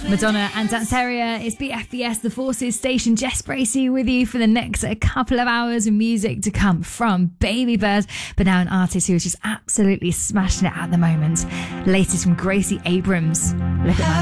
Madonna and Danceria. It's BFBS, The Forces station. Jess Bracey with you for the next couple of hours of music to come from Baby Bird, but now an artist who is just absolutely smashing it at the moment. Latest from Gracie Abrams. Look at my